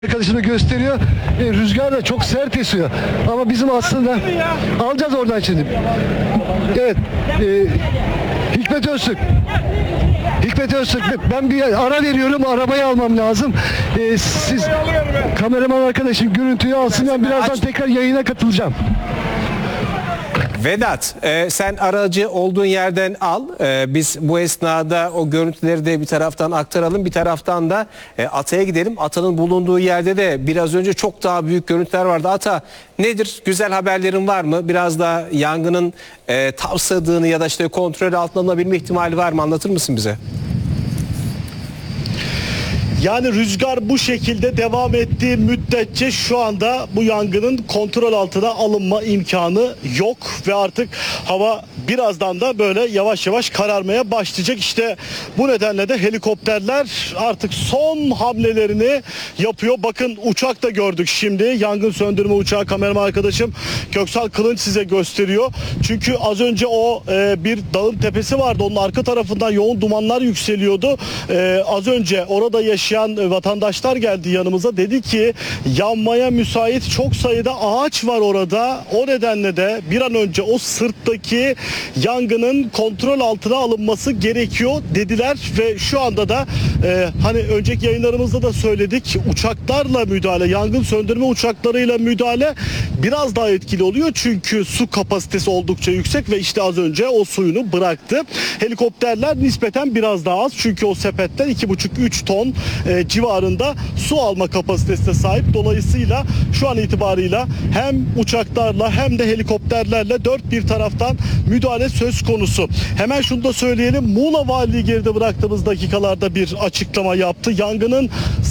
Arkadaşını gösteriyor. Rüzgar da çok sert esiyor. Ama bizim aslında alacağız oradan şimdi. Evet. Hikmet Öztürk. Hikmet Öztürk. Ben bir ara veriyorum. Arabayı almam lazım. Siz kameraman arkadaşım görüntüyü alsın. Ben birazdan tekrar yayına katılacağım. Vedat, sen aracı olduğun yerden al. Biz bu esnada o görüntüleri de bir taraftan aktaralım. Bir taraftan da Ata'ya gidelim. Ata'nın bulunduğu yerde de biraz önce çok daha büyük görüntüler vardı. Ata, nedir? Güzel haberlerin var mı? Biraz da yangının tavsadığını ya da işte kontrol altına alınabilme ihtimali var mı? Anlatır mısın bize? Yani rüzgar bu şekilde devam ettiği müddetçe şu anda bu yangının kontrol altına alınma imkanı yok ve artık hava birazdan da böyle yavaş yavaş kararmaya başlayacak. İşte bu nedenle de helikopterler artık son hamlelerini yapıyor. Bakın uçak da gördük şimdi. Yangın söndürme uçağı, kameraman arkadaşım Köksal Kılınç size gösteriyor. Çünkü az önce o bir dağın tepesi vardı. Onun arka tarafından yoğun dumanlar yükseliyordu. Az önce orada yaşayan vatandaşlar geldi yanımıza. Dedi ki yanmaya müsait çok sayıda ağaç var orada. O nedenle de bir an önce o sırttaki yangının kontrol altına alınması gerekiyor dediler ve şu anda da hani önceki yayınlarımızda da söyledik, uçaklarla müdahale, yangın söndürme uçaklarıyla müdahale biraz daha etkili oluyor çünkü su kapasitesi oldukça yüksek ve işte az önce o suyunu bıraktı. Helikopterler nispeten biraz daha az çünkü o sepetler 2,5-3 ton civarında su alma kapasitesine sahip. Dolayısıyla şu an itibarıyla hem uçaklarla hem de helikopterlerle dört bir taraftan müdahale söz konusu. Hemen şunu da söyleyelim. Muğla Valiliği geride bıraktığımız dakikalarda bir açıklama yaptı. Yangının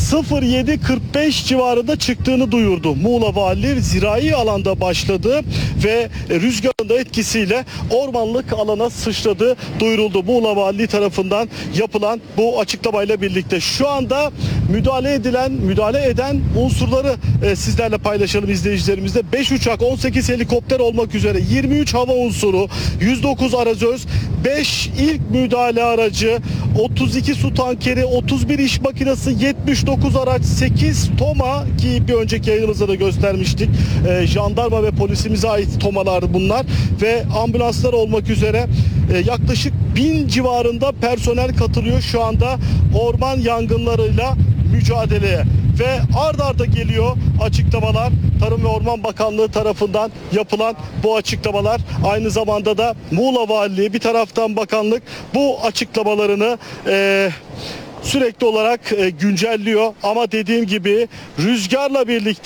07.45 civarında çıktığını duyurdu. Muğla Valiliği zirai alanda başladı ve rüzgarın da etkisiyle ormanlık alana sıçradığı duyuruldu. Muğla Valiliği tarafından yapılan bu açıklamayla birlikte şu anda müdahale eden unsurları sizlerle paylaşalım izleyicilerimizle. 5 uçak, 18 helikopter olmak üzere 23 hava unsuru, 109 arazöz, 5 ilk müdahale aracı, 32 su tankeri, 31 iş makinesi, 79 araç, 8 TOMA ki bir önceki yayınımızda da göstermiştik. Jandarma ve polisimize ait TOMA'lar bunlar ve ambulanslar olmak üzere yaklaşık 1000 civarında personel katılıyor şu anda orman yangınlarıyla mücadeleye ve ard arda geliyor açıklamalar. Tarım ve Orman Bakanlığı tarafından yapılan bu açıklamalar, aynı zamanda da Muğla Valiliği bir taraftan bakanlık bu açıklamalarını sürekli olarak güncelliyor ama dediğim gibi rüzgarla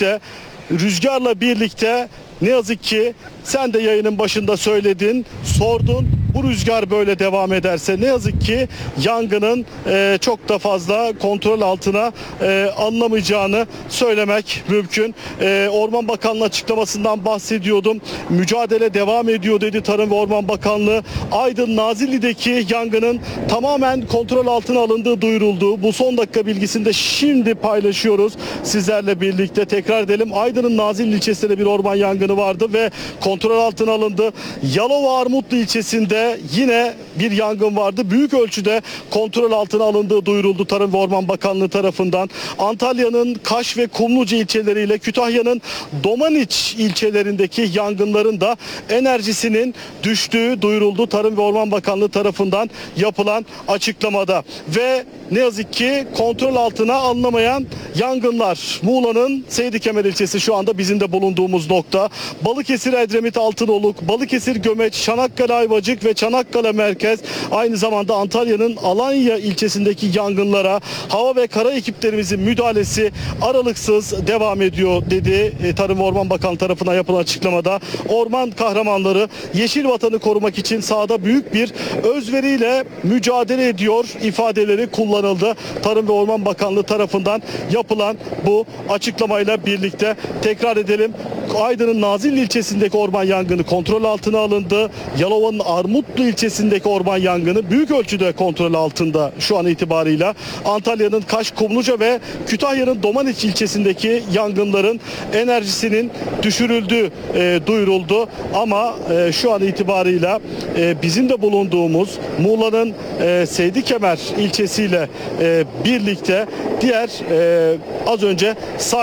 birlikte ne yazık ki sen de yayının başında söyledin, sordun. Bu rüzgar böyle devam ederse ne yazık ki yangının çok da fazla kontrol altına alınamayacağını söylemek mümkün. Orman Bakanlığı açıklamasından bahsediyordum. Mücadele devam ediyor dedi Tarım ve Orman Bakanlığı. Aydın Nazilli'deki yangının tamamen kontrol altına alındığı duyuruldu. Bu son dakika bilgisini de şimdi paylaşıyoruz sizlerle birlikte. Tekrar edelim. Aydın'ın Nazilli ilçesinde bir orman yangını vardı ve kontrol altına alındı. Yalova Armutlu ilçesinde yine bir yangın vardı. Büyük ölçüde kontrol altına alındığı duyuruldu Tarım ve Orman Bakanlığı tarafından. Antalya'nın Kaş ve Kumluca ilçeleriyle Kütahya'nın Domaniç ilçelerindeki yangınların da enerjisinin düştüğü duyuruldu Tarım ve Orman Bakanlığı tarafından yapılan açıklamada. Ve ne yazık ki kontrol altına alınamayan yangınlar. Muğla'nın Seydikemer ilçesi şu anda bizim de bulunduğumuz nokta. Balıkesir Edremit Altınoluk, Balıkesir Gömeç, Çanakkale Ayvacık ve Çanakkale Merkez, aynı zamanda Antalya'nın Alanya ilçesindeki yangınlara hava ve kara ekiplerimizin müdahalesi aralıksız devam ediyor dedi Tarım ve Orman Bakanlığı tarafından yapılan açıklamada. Orman kahramanları yeşil vatanı korumak için sahada büyük bir özveriyle mücadele ediyor ifadeleri kullanıldı. Tarım ve Orman Bakanlığı tarafından yapılan bu açıklamayla birlikte tekrar edelim. Aydın'ın Nazilli ilçesindeki orman yangını kontrol altına alındı. Yalova'nın Armutlu ilçesindeki orman yangını büyük ölçüde kontrol altında şu an itibarıyla. Antalya'nın Kaş, Kumluca ve Kütahya'nın Domaniç ilçesindeki yangınların enerjisinin düşürüldüğü duyuruldu. Ama şu an itibarıyla bizim de bulunduğumuz Muğla'nın Seydikemer ilçesiyle birlikte diğer az önce